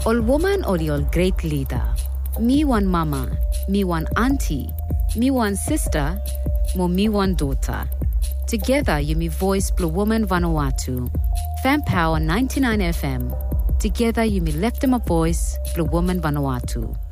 Ol woman ol ol great leader. Me one mama, me one auntie, me one sister, mo me one daughter. Together you me voice Blue Woman Vanuatu. Fan Power 99 FM. Together you me left them a voice Blue Woman Vanuatu.